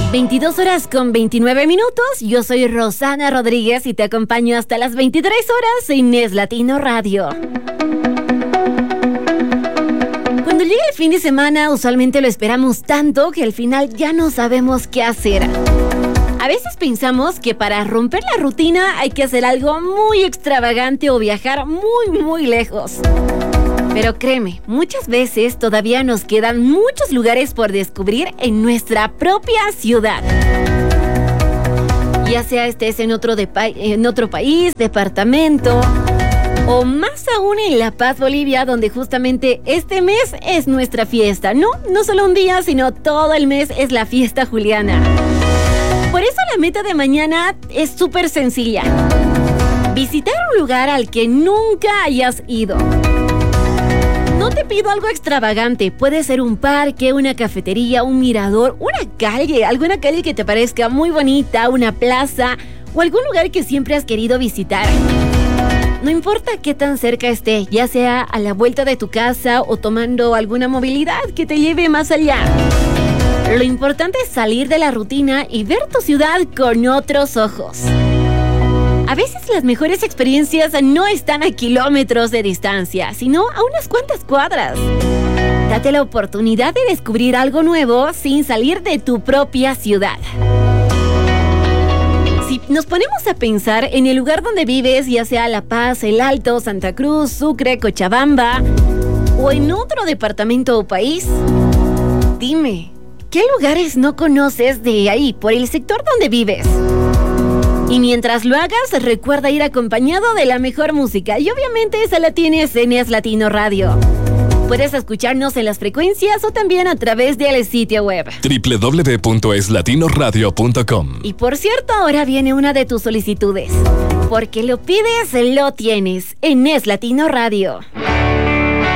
22 horas con 29 minutos. Yo soy Rosana Rodríguez y te acompaño hasta las 23 horas en Es Latino Radio. Cuando llega el fin de semana, usualmente lo esperamos tanto que al final ya no sabemos qué hacer. A veces pensamos que para romper la rutina hay que hacer algo muy extravagante o viajar muy lejos. Pero créeme, muchas veces todavía nos quedan muchos lugares por descubrir en nuestra propia ciudad. Ya sea estés en otro país, departamento, o más aún en La Paz, Bolivia, donde justamente este mes es nuestra fiesta. No solo un día, sino todo el mes es la fiesta juliana. Por eso la meta de mañana es súper sencilla. Visitar un lugar al que nunca hayas ido. No te pido algo extravagante, puede ser un parque, una cafetería, un mirador, alguna calle que te parezca muy bonita, una plaza o algún lugar que siempre has querido visitar. No importa qué tan cerca esté, ya sea a la vuelta de tu casa o tomando alguna movilidad que te lleve más allá. Lo importante es salir de la rutina y ver tu ciudad con otros ojos. A veces las mejores experiencias no están a kilómetros de distancia, sino a unas cuantas cuadras. Date la oportunidad de descubrir algo nuevo sin salir de tu propia ciudad. Si nos ponemos a pensar en el lugar donde vives, ya sea La Paz, El Alto, Santa Cruz, Sucre, Cochabamba, o en otro departamento o país, dime, ¿qué lugares no conoces de ahí, por el sector donde vives? Y mientras lo hagas, recuerda ir acompañado de la mejor música. Y obviamente esa la tienes en Es Latino Radio. Puedes escucharnos en las frecuencias o también a través del sitio web www.eslatinoradio.com. Y por cierto, ahora viene una de tus solicitudes. Porque lo pides, lo tienes en Es Latino Radio.